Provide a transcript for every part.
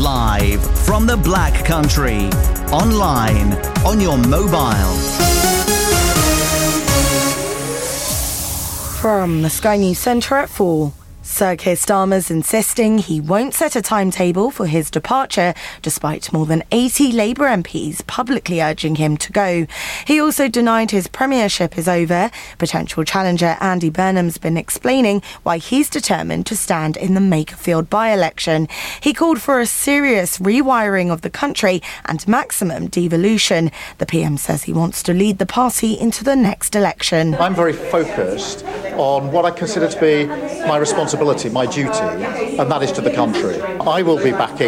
Live from the Black Country. Online, on your mobile. From the Sky News Centre at 4. Sir Keir Starmer's insisting he won't set a timetable for his departure, despite more than 80 Labour MPs publicly urging him to go. He also denied his premiership is over. Potential challenger Andy Burnham's been explaining why he's determined to stand in the Makerfield by-election. He called for a serious rewiring of the country and maximum devolution. The PM says he wants to lead the party into the next election. I'm very focused on what I consider to be my responsibility, my duty, and that is to the country. I will be backing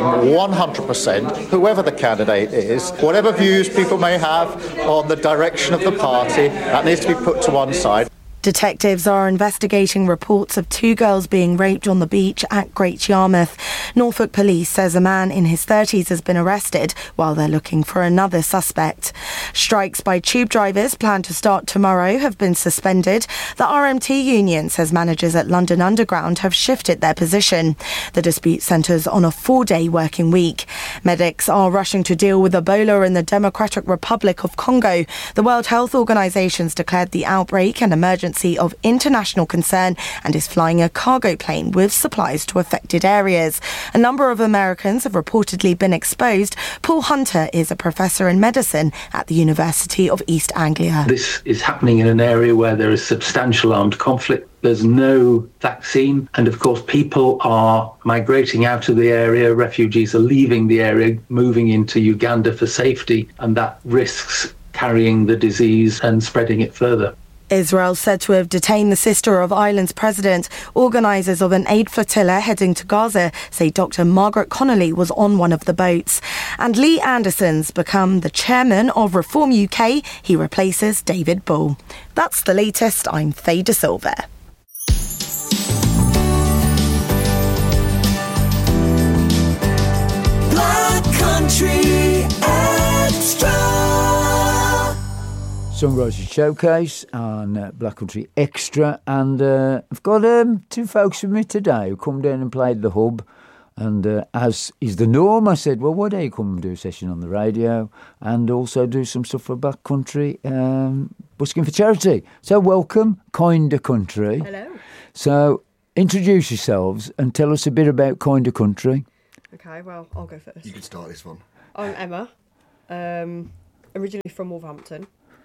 100% whoever the candidate is. Whatever views people may have on the direction of the party, that needs to be put to one side. Detectives are investigating reports of 2 girls being raped on the beach at Great Yarmouth. Norfolk Police says a man in his 30s has been arrested while they're looking for another suspect. Strikes by tube drivers planned to start tomorrow have been suspended. The RMT union says managers at London Underground have shifted their position. The dispute centres on a 4-day working week. Medics are rushing to deal with Ebola in the Democratic Republic of Congo. The World Health Organization's declared the outbreak an emergency of international concern and is flying a cargo plane with supplies to affected areas. A number of Americans have reportedly been exposed. Paul Hunter is a professor in medicine at the University of East Anglia. This is happening in an area where there is substantial armed conflict. There's no vaccine. And of course, people are migrating out of the area. Refugees are leaving the area, moving into Uganda for safety. And that risks carrying the disease and spreading it further. Israel said to have detained the sister of Ireland's president. Organisers of an aid flotilla heading to Gaza say Dr. Margaret Connolly was on one of the boats. And Lee Anderson's become the chairman of Reform UK. He replaces David Bull. That's the latest. I'm Faye De Silva. Black Country Extra. Songwriters Showcase on Black Country Extra, and I've got 2 folks with me today who come down and played the Hub, and as is the norm, I said, well, why don't you come and do a session on the radio and also do some stuff for Black Country, busking for charity. So welcome, Kinda Country. Hello. So introduce yourselves and tell us a bit about Kinda Country. Okay, well, I'll go first. You can start this one. I'm Emma, originally from Wolverhampton.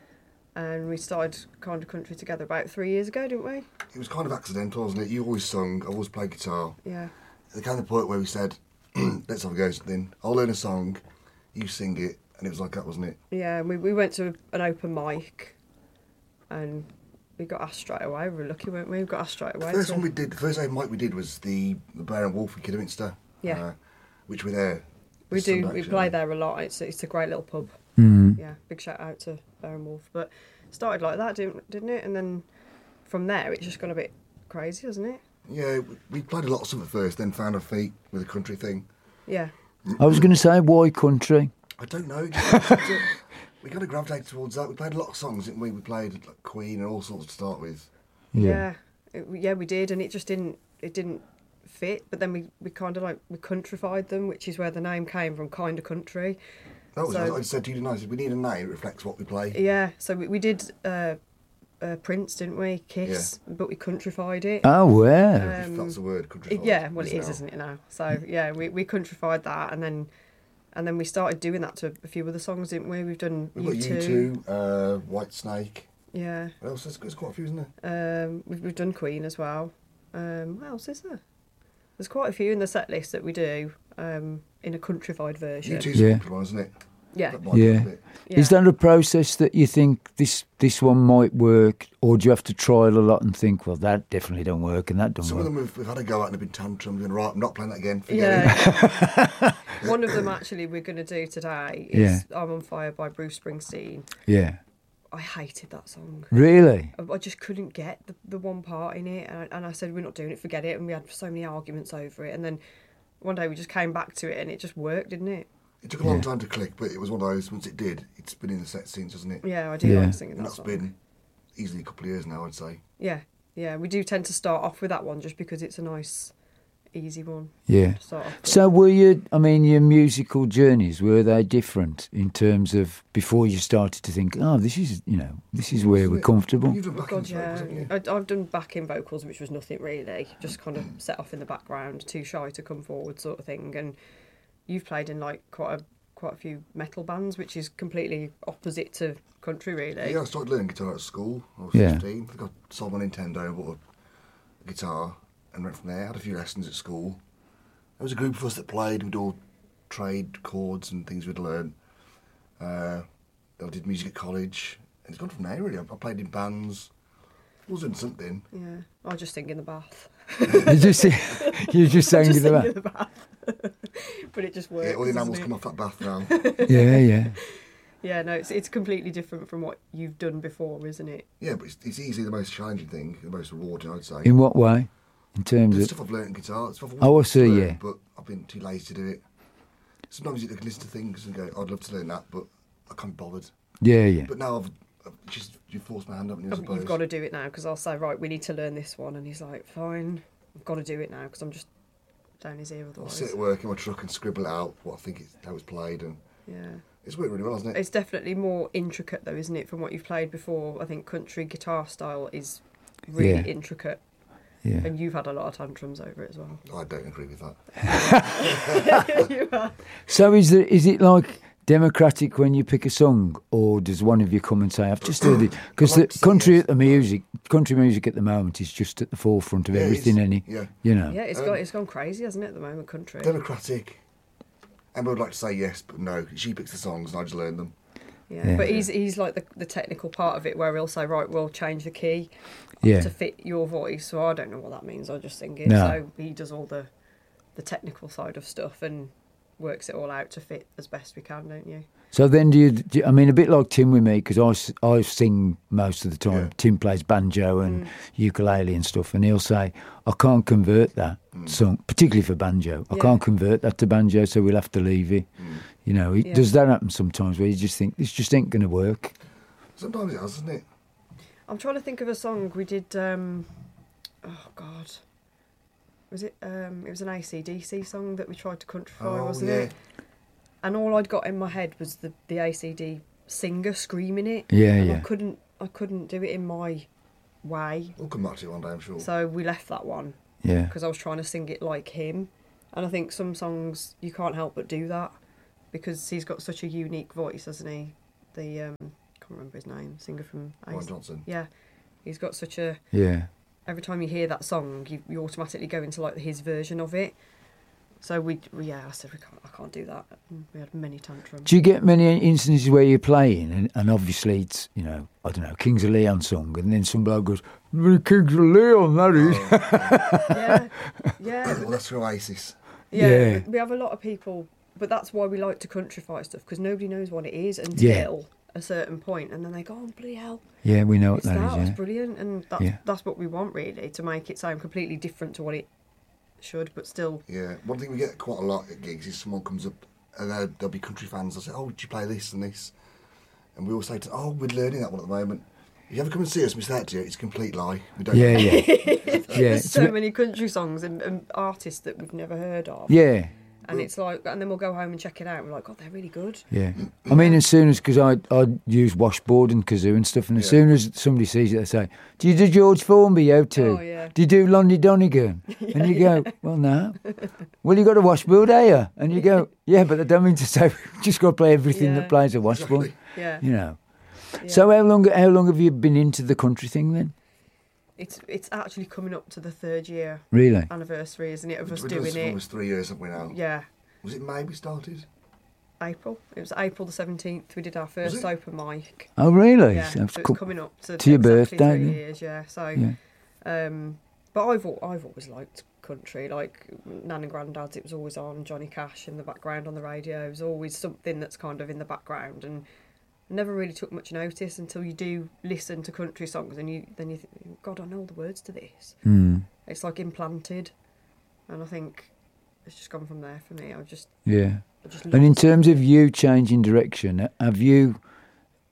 And we started Kinda Country together about 3 years ago, didn't we? It was kind of accidental, wasn't it? You always sung, I always played guitar. Yeah. There came the point where we said, let's have a go at something. I'll learn a song, you sing it, and it was like that, wasn't it? Yeah, we went to an open mic and we got asked straight away. We were lucky, weren't we? We got asked straight away. The first open mic we did was the Bear and Wolf in Kidderminster. Yeah. Which we're there. We play there a lot. It's a great little pub. Mm. Yeah, big shout out to Bear and Wolf. But it started like that, didn't it? And then from there, it's just gone a bit crazy, hasn't it? Yeah, we played a lot of stuff at first, then found our feet with the country thing. Yeah. I was going to say, why country? I don't know. We kind of gravitated towards that. We played a lot of songs, didn't we? We played like Queen and all sorts to start with. Yeah, we did, and it just didn't fit. But then we kind of we countrified them, which is where the name came from, Kinda Country. That was what I said to you tonight. We need a name that reflects what we play. Yeah, so we did Prince, didn't we? Kiss, but we countrified it. Oh, well. If that's the word, countrified. Yeah, well, it is, isn't it now? So yeah, we countrified that, and then we started doing that to a few other songs, didn't we? We've done We've got U2, White Snake. Yeah. What else? There's quite a few, isn't there? We've done Queen as well. What else is there? There's quite a few in the set list that we do in a countrified version. U2's a popular one, isn't it? Yeah. Yeah. Is that a process that you think this one might work, or do you have to trial a lot and think, well, that definitely don't work and that don't Some work? of them we've had a go at and have been tantrums and right, I'm not playing that again. Forget it. One of them actually we're going to do today is I'm on Fire by Bruce Springsteen. Yeah. I hated that song. Really? I just couldn't get the one part in it, and I said, we're not doing it, forget it, and we had so many arguments over it, and then one day we just came back to it and it just worked, didn't it? It took a long time to click, but it was one of those, once it did, it's been in the set since, hasn't it? Yeah, I do like singing that song. And that's been easily a couple of years now, I'd say. Yeah, we do tend to start off with that one just because it's a nice easy one. Yeah. To start off with. So were you, I mean, your musical journeys, were they different in terms of before you started to think, oh, this is where we're comfortable? You've done backing God, vocals, haven't you? I've done backing vocals, which was nothing really, just kind of set off in the background, too shy to come forward, sort of thing. And you've played in like quite a few metal bands, which is completely opposite to country, really. Yeah, I started learning guitar at school. I was Yeah. 15. I got sold my Nintendo and bought a guitar and went from there. Had a few lessons at school. There was a group of us that played. We'd all trade chords and things we'd learn. I did music at college. And it's gone from there, really. I played in bands. I was doing something. Yeah, I just sing in the bath. You just sang Just in sing the in the bath. But it just works. Yeah, all the doesn't enamels it? come off that bath now. Yeah. Yeah, no, it's completely different from what you've done before, isn't it? Yeah, but it's easily the most challenging thing, the most rewarding, I'd say. In what way? In terms The of... stuff I've learned in guitar, stuff I've Oh, I wanted to see, learn, yeah. but I've been too lazy to do it. Sometimes you can listen to things and go, I'd love to learn that, but I can't be bothered. Yeah. But now you've forced my hand up, and I suppose. You've got to do it now, because I'll say, right, we need to learn this one. And he's like, fine, I've got to do it now, because I'm just down his ear I'll otherwise. sit at work in my truck and scribble out what I think how it's played, and Yeah. it's worked really well, hasn't it? It's definitely more intricate, though, isn't it, from what you've played before? I think country guitar style is really Yeah. intricate. Yeah. And you've had a lot of tantrums over it as well. I don't agree with that. You have. So is it like democratic when you pick a song, or does one of you come and say, I've just heard it? Because I like to say country yes. country music at the moment is just at the forefront of Yeah, it everything, is. any, Yeah. you know. Yeah, it's gone crazy, hasn't it, at the moment, country? Democratic. Emma would like to say yes, but no. She picks the songs and I just learn them. Yeah. But he's like the technical part of it, where he'll say, right, we'll change the key Yeah. to fit your voice. So I don't know what that means, I just sing it. No. So he does all the technical side of stuff and works it all out to fit as best we can, don't you? So then do you, I mean, a bit like Tim with me, because I sing most of the time. Yeah. Tim plays banjo and ukulele and stuff, and he'll say, I can't convert that song, particularly for banjo. I Yeah. can't convert that to banjo, so we'll have to leave it. You know, Yeah. does that happen sometimes where you just think, this just ain't going to work? Sometimes it has, doesn't it? I'm trying to think of a song we did. Oh God, was it? It was an AC/DC song that we tried to countrify, wasn't yeah. it? And all I'd got in my head was the AC/DC singer screaming it. Yeah, and yeah. I couldn't do it in my way, We'll come back to it one day, I'm sure. so we left that one Yeah. because I was trying to sing it like him. And I think some songs you can't help but do that because he's got such a unique voice, hasn't he? The can't remember his name, singer from Ryan Johnson. Yeah, he's got such a. Yeah. Every time you hear that song, you automatically go into like his version of it. So I said I can't do that. And we had many tantrums. Do you get many instances where you're playing and obviously it's, you know, I don't know, Kings of Leon song, and then some bloke goes, Kings of Leon, that is. Yeah. Well, that's for Oasis. Yeah. We have a lot of people, but that's why we like to countrify stuff, because nobody knows what it is until Yeah. a certain point, and then they go, oh, bloody hell. Yeah, we know what It's that that, is, it's yeah. brilliant, and that's what we want, really, to make it sound completely different to what it should, but still. Yeah, one thing we get quite a lot at gigs is someone comes up and there'll be country fans. They'll say, "Oh, did you play this and this?" And we all say, "Oh, we're learning that one at the moment." If you ever come and see us, we say that to you. It's a complete lie. We don't. Yeah, yeah. Yeah. There's so many country songs and artists that we've never heard of. Yeah. And it's like, and then we'll go home and check it out. And we're like, God, they're really good. Yeah. I mean, as soon as, because I use washboard and kazoo and stuff, and as soon as somebody sees it, they say, do you do George Formby out too? Oh, yeah. Do you do Lonnie Donegan? And you go, well, no. Well, you got a washboard, are you? And you go, yeah, but I don't mean to say, we've just got to play everything Yeah. that plays a washboard. Exactly. Yeah. You know. Yeah. So how long have you been into the country thing then? It's actually coming up to the 3rd year Really? anniversary, isn't it, of us We've done doing this for it? almost 3 years, haven't we now? Yeah. Was it May we started? April. It was April the 17th. We did our first it? open mic. Oh, really? Yeah, so it's coming up to your exactly birthday, 3 then? years. Yeah. So, Yeah. but I've always liked country. Like Nan and Grandad's, it was always on. Johnny Cash in the background on the radio. It was always something that's kind of in the background, and I never really took much notice until you do listen to country songs, and then you think, God, I know all the words to this. Mm. It's like implanted, and I think it's just gone from there for me. Yeah. I just And in love terms of you changing direction, have you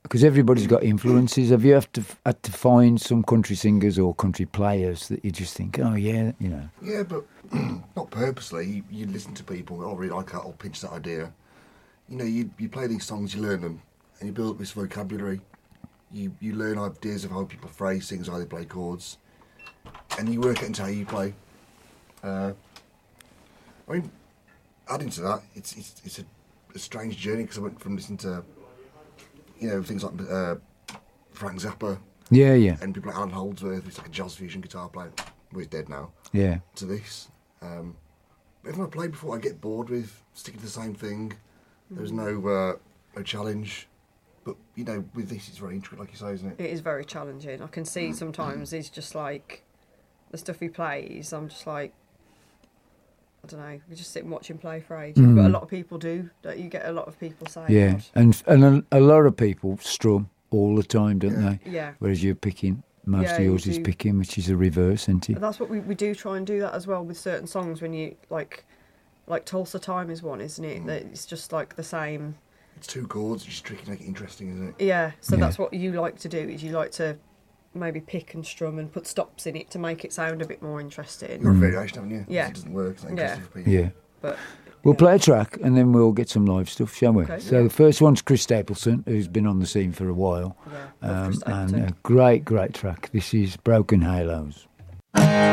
Because everybody's got influences. Have you had to find some country singers or country players that you just think, oh yeah, you know? Yeah, but not purposely. You listen to people, oh really like that, I'll pinch that idea. You know, you play these songs, you learn them, and you build up this vocabulary. You learn ideas of how people phrase things, how they play chords, and you work it into how you play. I mean, adding to that, it's a strange journey because I went from listening to, you know, things like Frank Zappa. Yeah, yeah. And people like Alan Holdsworth, who's like a jazz fusion guitar player, well, he's dead now. Yeah. To this. Everyone I played before, I get bored with sticking to the same thing. There's no challenge. But, you know, with this, it's very intricate, like you say, isn't it? It is very challenging. I can see sometimes it's just like the stuff he plays, I'm just like, I don't know, we just sit and watch him play for ages. But a lot of people do. You get a lot of people saying yeah, that. and a lot of people strum all the time, don't they? Yeah. Whereas you're picking, most of yours is picking, which is a reverse, isn't it? That's what we do try and do that as well with certain songs when you, like Tulsa Time is one, isn't it? That it's just like the same. It's two chords, you just trick to make it interesting, isn't it? Yeah, so that's what you like to do, is you like to maybe pick and strum and put stops in it to make it sound a bit more interesting. You're a variation, haven't you? Yeah. It doesn't work, it's not interesting for people. Yeah. But we'll play a track and then we'll get some live stuff, shall we? Okay, so the first one's Chris Stapleton, who's been on the scene for a while. love Chris And Stapleton. a great track. This is Broken Halos.